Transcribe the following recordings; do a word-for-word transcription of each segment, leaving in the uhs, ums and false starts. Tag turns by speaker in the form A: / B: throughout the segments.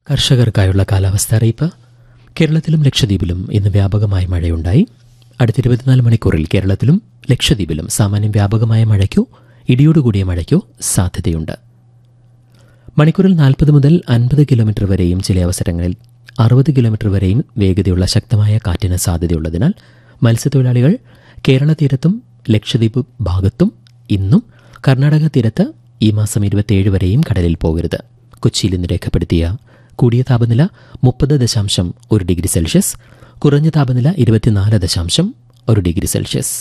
A: കർഷകർക്കായുള്ള കാലാവസ്ഥ അറിയിപ്പ്. കേരളത്തിലും ലക്ഷദ്വീപിലും ഇന്ന് വ്യാപകമായ മഴയുണ്ടായി. അടുത്ത ഇരുപത്തിനാല് മണിക്കൂറിൽ കേരളത്തിലും ലക്ഷദ്വീപിലും സാമാന്യം വ്യാപകമായ മഴയ്ക്കോ ഇടിയോടുകൂടിയ മഴയ്ക്കോ സാധ്യതയുണ്ട്. മണിക്കൂറിൽ നാൽപ്പത് മുതൽ അൻപത് കിലോമീറ്റർ വരെയും ചില അവസരങ്ങളിൽ അറുപത് കിലോമീറ്റർ വരെയും വേഗതയുള്ള ശക്തമായ കാറ്റിന് സാധ്യതയുള്ളതിനാൽ മത്സ്യത്തൊഴിലാളികൾ കേരള തീരത്തും ലക്ഷദ്വീപ് ഭാഗത്തും ഇന്നും കർണാടക തീരത്ത് ഈ മാസം ഇരുപത്തിയേഴ് വരെയും കടലിൽ പോകരുത്. കൊച്ചിയിൽ ഇന്ന് രേഖപ്പെടുത്തിയ കൂടിയ താപനില മുപ്പത് ദശാംശം ഒരു ഡിഗ്രി സെൽഷ്യസ്, കുറഞ്ഞ താപനില ഇരുപത്തിനാല് ദശാംശം ഒരു degree Celsius.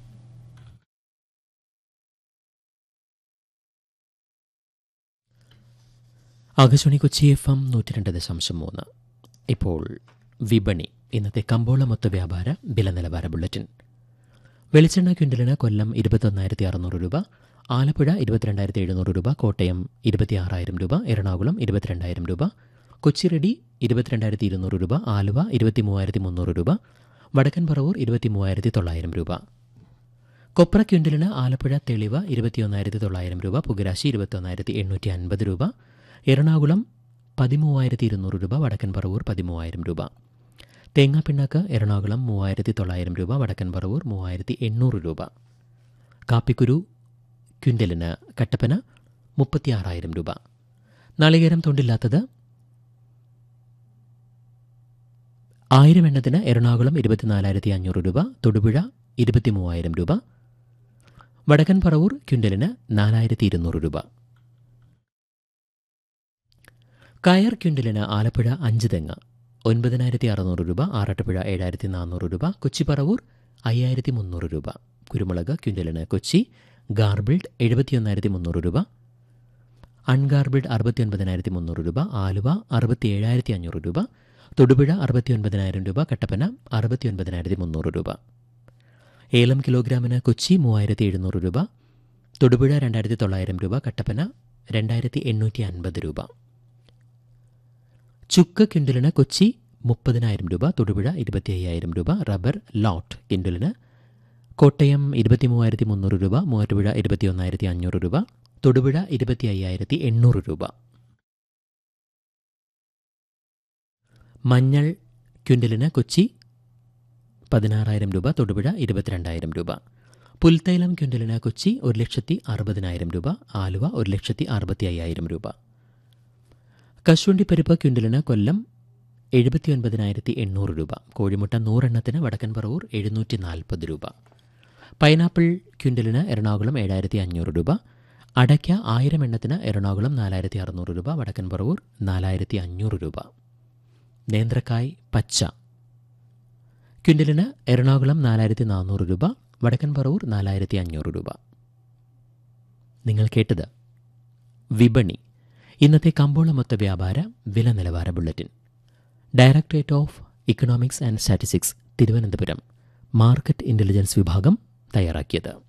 A: Akashvani Kochi F M നൂറ്റി രണ്ട് ദശാംശം മൂന്ന്. ഇപ്പോൾ വിപണി. ഇന്നത്തെ കമ്പോള മൊത്ത വ്യാപാര വില നിലവാര ബുള്ളറ്റിൻ. വെളിച്ചെണ്ണ ക്വിൻ്റലിന് കൊല്ലം ഇരുപത്തൊന്നായിരത്തി അറുന്നൂറ് രൂപ, ആലപ്പുഴ ഇരുപത്തിരണ്ടായിരത്തി എഴുന്നൂറ് രൂപ, കോട്ടയം ഇരുപത്തിയാറായിരം രൂപ, എറണാകുളം ഇരുപത്തിരണ്ടായിരം രൂപ, കൊച്ചി റെഡി ഇരുപത്തിരണ്ടായിരത്തി ഇരുന്നൂറ് രൂപ, ആലുവ ഇരുപത്തി മൂവായിരത്തി മുന്നൂറ് രൂപ, വടക്കൻ പറവൂർ ഇരുപത്തി മൂവായിരത്തി തൊള്ളായിരം രൂപ. കൊപ്ര ക്വിൻ്റലിന് ആലപ്പുഴ തെളിവ് ഇരുപത്തിയൊന്നായിരത്തി തൊള്ളായിരം രൂപ, പുകരാശി ഇരുപത്തൊന്നായിരത്തി എണ്ണൂറ്റി അൻപത് രൂപ, എറണാകുളം പതിമൂവായിരത്തി ഇരുന്നൂറ് രൂപ, വടക്കൻ പറവൂർ പതിമൂവായിരം രൂപ. തേങ്ങാപ്പിണ്ണാക്ക് എറണാകുളം മൂവായിരത്തി തൊള്ളായിരം രൂപ, വടക്കൻ പറവൂർ മൂവായിരത്തി എണ്ണൂറ് രൂപ. കാപ്പിക്കുരു ക്വിൻ്റലിന് കട്ടപ്പന മുപ്പത്തിയാറായിരം രൂപ. നാളികേരം തൊണ്ടില്ലാത്തത് ആയിരം എണ്ണത്തിന് എറണാകുളം ഇരുപത്തിനാലായിരത്തി അഞ്ഞൂറ് രൂപ, തൊടുപുഴ ഇരുപത്തി മൂവായിരം രൂപ, വടക്കൻ പറവൂർ ക്വിൻ്റലിന് നാലായിരത്തി ഇരുന്നൂറ് രൂപ. കയർ ക്വിൻ്റലിന് ആലപ്പുഴ അഞ്ച് തെങ്ങ് ഒൻപതിനായിരത്തി അറുന്നൂറ് രൂപ, ആറാട്ടുപുഴ ഏഴായിരത്തി നാനൂറ് രൂപ, കൊച്ചി പറവൂർ അയ്യായിരത്തി മുന്നൂറ് രൂപ. കുരുമുളക് ക്വിൻ്റലിന് കൊച്ചി ഗാർബിൾഡ് എഴുപത്തിയൊന്നായിരത്തി മുന്നൂറ് രൂപ, അൺഗാർബിൾഡ് അറുപത്തി ഒൻപതിനായിരത്തി മുന്നൂറ് രൂപ, ആലുവ അറുപത്തി ഏഴായിരത്തി അഞ്ഞൂറ് രൂപ, തൊടുപുഴ അറുപത്തി ഒൻപതിനായിരം രൂപ, കട്ടപ്പന അറുപത്തി ഒൻപതിനായിരത്തി മുന്നൂറ് രൂപ. ഏലം കിലോഗ്രാമിന് കൊച്ചി മൂവായിരത്തി എഴുന്നൂറ് രൂപ, തൊടുപുഴ രണ്ടായിരത്തി തൊള്ളായിരം രൂപ, കട്ടപ്പന രണ്ടായിരത്തി എണ്ണൂറ്റി അൻപത് രൂപ. ചുക്ക് ക്വിൻ്റലിന് കൊച്ചി മുപ്പതിനായിരം രൂപ, തൊടുപുഴ ഇരുപത്തി അയ്യായിരം രൂപ. റബ്ബർ ലോട്ട് ക്വിൻ്റലിന് കോട്ടയം ഇരുപത്തി മൂവായിരത്തി മുന്നൂറ് രൂപ, മൂവാറ്റുപുഴ ഇരുപത്തി ഒന്നായിരത്തി അഞ്ഞൂറ് രൂപ, തൊടുപുഴ ഇരുപത്തി അയ്യായിരത്തി എണ്ണൂറ് രൂപ. മഞ്ഞൾ ക്വിൻ്റലിന് കൊച്ചി പതിനാറായിരം രൂപ, തൊടുപുഴ ഇരുപത്തിരണ്ടായിരം രൂപ. പുൽത്തൈലം ക്വിൻ്റലിന് കൊച്ചി ഒരു ലക്ഷത്തി അറുപതിനായിരം രൂപ, ആലുവ ഒരു ലക്ഷത്തി അറുപത്തി അയ്യായിരം രൂപ. കശുവണ്ടിപ്പരിപ്പ് ക്വിൻ്റലിന് കൊല്ലം എഴുപത്തി ഒൻപതിനായിരത്തി എണ്ണൂറ് രൂപ, കോഴിമുട്ട നൂറെണ്ണത്തിന് വടക്കൻ പറവൂർ എഴുന്നൂറ്റി നാൽപ്പത് രൂപ. പൈനാപ്പിൾ ക്വിൻ്റലിന് എറണാകുളം ഏഴായിരത്തി അഞ്ഞൂറ് രൂപ, അടയ്ക്ക ആയിരം എണ്ണത്തിന് എറണാകുളം നാലായിരത്തി അറുന്നൂറ് രൂപ, വടക്കൻ പറവൂർ നാലായിരത്തി അഞ്ഞൂറ് രൂപ. നേന്ത്രക്കായ് പച്ച ക്വിൻ്റലിന് എറണാകുളം നാലായിരത്തി നാനൂറ് രൂപ, വടക്കൻ പറവൂർ നാലായിരത്തി അഞ്ഞൂറ് രൂപ. നിങ്ങൾ കേട്ടത് വിപണി. ഇന്നത്തെ കമ്പോള മൊത്ത വ്യാപാര വില നിലവാര bulletin. Directorate of economics and statistics Thiruvananthapuram market intelligence വിഭാഗം തയ്യാറാക്കിയത്.